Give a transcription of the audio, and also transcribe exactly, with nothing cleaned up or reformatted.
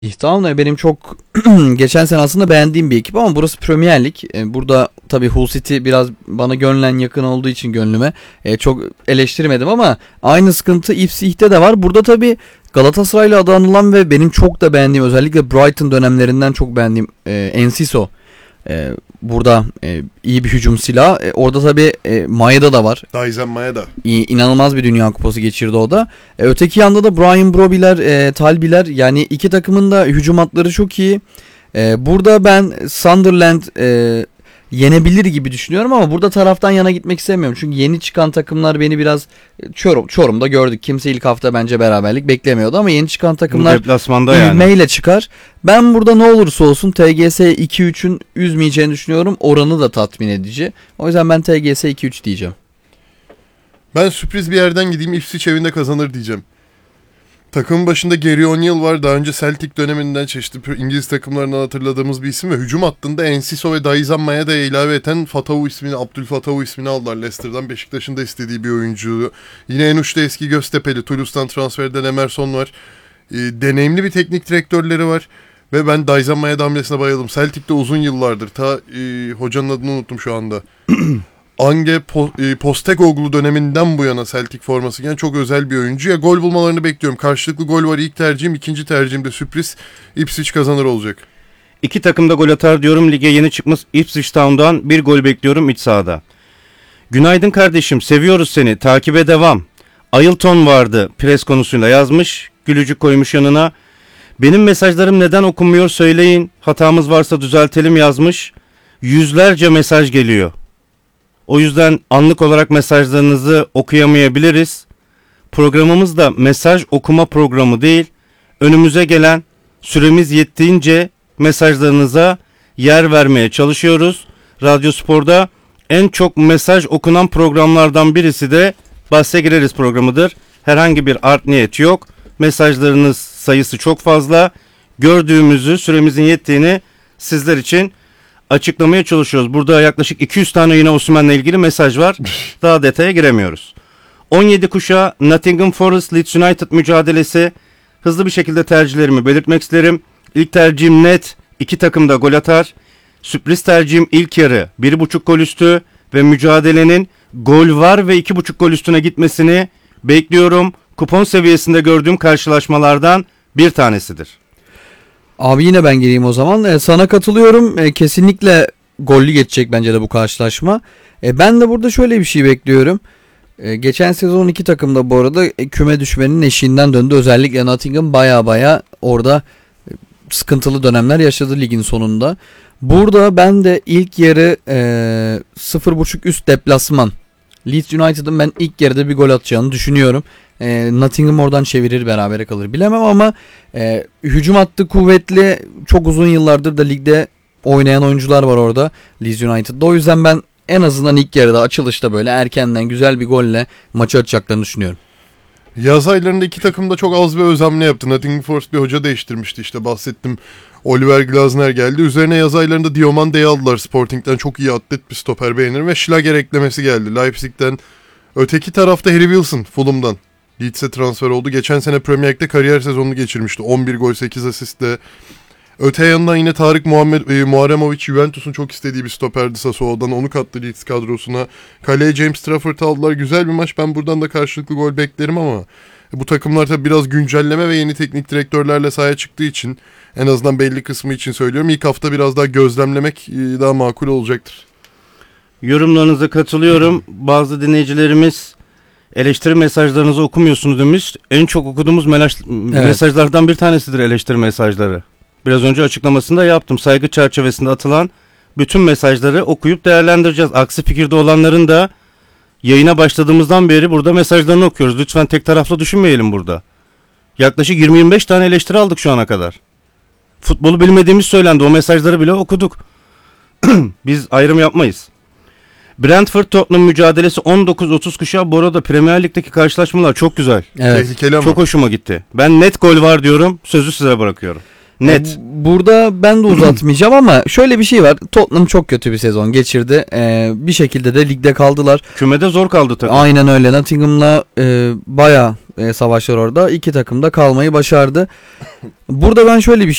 İhtihamla benim çok geçen sene aslında beğendiğim bir ekip ama burası Premier Lig. E, Burada tabii Hull City biraz bana gönlen yakın olduğu için gönlüme e, çok eleştirmedim ama aynı sıkıntı Ipswich'te de var. Burada tabii Galatasaray'la adı anılan ve benim çok da beğendiğim, özellikle Brighton dönemlerinden çok beğendiğim e, Enciso. E, burada e, iyi bir hücum silahı. E, orada tabii e, Maeda da var. Daizen Maeda. İ- inanılmaz bir Dünya Kupası geçirdi o da. E, öteki yanda da Brian Broby'ler, e, Talbi'ler, yani iki takımın da hücum hatları çok iyi. E, burada ben Sunderland e, yenebilir gibi düşünüyorum ama burada taraftan yana gitmek istemiyorum. Çünkü yeni çıkan takımlar beni biraz Çorum, Çorum'da gördük. Kimse ilk hafta bence beraberlik beklemiyordu ama yeni çıkan takımlar deplasmanda yani. ivmeyle çıkar. Ben burada ne olursa olsun T G S iki üçün üzmeyeceğini düşünüyorum. Oranı da tatmin edici. O yüzden ben T G S iki üç diyeceğim. Ben sürpriz bir yerden gideyim, Ipswich evinde kazanır diyeceğim. Takımın başında Gary O'Neill var. Daha önce Celtic döneminden çeşitli İngiliz takımlarından hatırladığımız bir isim ve hücum hattında Enciso ve Daizen Maeda'ya ilave eden Fatavu ismini, Abdülfatavu ismini aldılar Leicester'dan. Beşiktaş'ın da istediği bir oyuncu. Yine en uçta eski Göztepe'li, Toulouse'dan transfer eden Emerson var. E, deneyimli bir teknik direktörleri var. Ve ben Daizen Maeda hamlesine bayıldım. Celtic'te uzun yıllardır. Ta e, hocanın adını unuttum şu anda. Ange po- e, Postecoglou döneminden bu yana Celtic forması giyen çok özel bir oyuncu. Ya gol bulmalarını bekliyorum. Karşılıklı gol var ilk tercihim. İkinci tercihim de sürpriz Ipswich kazanır olacak. İki takım da gol atar diyorum. Lige yeni çıkmış Ipswich Town'dan bir gol bekliyorum iç sahada. Günaydın kardeşim, seviyoruz seni. Takibe devam. Ailton vardı, pres konusuyla yazmış. Gülücük koymuş yanına. Benim mesajlarım neden okunmuyor söyleyin. Hatamız varsa düzeltelim yazmış. Yüzlerce mesaj geliyor. O yüzden anlık olarak mesajlarınızı okuyamayabiliriz. Programımız da mesaj okuma programı değil. Önümüze gelen, süremiz yettiğince mesajlarınıza yer vermeye çalışıyoruz. Radyo Spor'da en çok mesaj okunan programlardan birisi de Bahse Gireriz programıdır. Herhangi bir art niyet yok. Mesajlarınız sayısı çok fazla. Gördüğümüzü, süremizin yettiğini sizler için açıklamaya çalışıyoruz. Burada yaklaşık iki yüz tane yine Osimhen'le ilgili mesaj var. Daha detaya giremiyoruz. on yedi kuşağı Nottingham Forest Leeds United mücadelesi. Hızlı bir şekilde tercihlerimi belirtmek isterim. İlk tercihim net. İki takım da gol atar. Sürpriz tercihim ilk yarı bir buçuk gol üstü ve mücadelenin gol var ve iki buçuk gol üstüne gitmesini bekliyorum. Kupon seviyesinde gördüğüm karşılaşmalardan bir tanesidir. Abi yine ben gireyim o zaman. E, sana katılıyorum. E, kesinlikle gollü geçecek bence de bu karşılaşma. E, ben de burada şöyle bir şey bekliyorum. E, geçen sezon iki takım da bu arada e, küme düşmenin eşiğinden döndü. Özellikle Nottingham baya baya orada e, sıkıntılı dönemler yaşadı ligin sonunda. Burada ben de ilk yarı e, sıfır buçuk üst deplasman. Leeds United'ın ben ilk yarıda bir gol atacağını düşünüyorum. E, Nottingham oradan çevirir, berabere kalır bilemem ama e, hücum hattı kuvvetli, çok uzun yıllardır da ligde oynayan oyuncular var orada Leeds United'da. O yüzden ben en azından ilk yarıda açılışta böyle erkenden güzel bir golle maçı açacaklarını düşünüyorum. Yaz aylarında iki takım da çok az bir özlemle yaptı. Nottingham Forest bir hoca değiştirmişti, işte bahsettim. Oliver Glasner geldi. Üzerine yaz aylarında Diomande'yi aldılar Sporting'den. Çok iyi atlet bir stoper, beğenir ve Schlager eklemesi geldi Leipzig'ten. Öteki tarafta Harry Wilson Fulham'dan Leeds'e transfer oldu. Geçen sene Premier Lig'de kariyer sezonunu geçirmişti. on bir gol sekiz asistle. Öte yandan yine Tarık Muhammed, e, Muharemovic Juventus'un çok istediği bir stoperdi Sassuolo'dan. Onu kattı Leeds kadrosuna. Kaleye James Trafford'ı aldılar. Güzel bir maç. Ben buradan da karşılıklı gol beklerim ama bu takımlar tabii biraz güncelleme ve yeni teknik direktörlerle sahaya çıktığı için, en azından belli kısmı için söylüyorum, İlk hafta biraz daha gözlemlemek e, daha makul olacaktır. Yorumlarınıza katılıyorum. Bazı dinleyicilerimiz eleştiri mesajlarınızı okumuyorsunuz demiş. En çok okuduğumuz melaş- evet. mesajlardan bir tanesidir eleştiri mesajları. Biraz önce açıklamasını da yaptım. Saygı çerçevesinde atılan bütün mesajları okuyup değerlendireceğiz. Aksi fikirde olanların da yayına başladığımızdan beri burada mesajlarını okuyoruz. Lütfen tek taraflı düşünmeyelim burada. Yaklaşık yirmi yirmi beş tane eleştiri aldık şu ana kadar. Futbolu bilmediğimiz söylendi. O mesajları bile okuduk. Biz ayrım yapmayız. Brentford Tottenham mücadelesi on dokuz otuz kuşağı. Bu arada Premier Lig'deki karşılaşmalar çok güzel. Evet. Tehlikeli ama. Çok hoşuma gitti. Ben net gol var diyorum. Sözü size bırakıyorum. Net. E, Burada ben de uzatmayacağım ama şöyle bir şey var. Tottenham çok kötü bir sezon geçirdi. E, bir şekilde de ligde kaldılar. Kümede zor kaldı takım. Aynen öyle. Nottingham'la e, bayağı e, savaşlar orada. İki takım da kalmayı başardı. Burada ben şöyle bir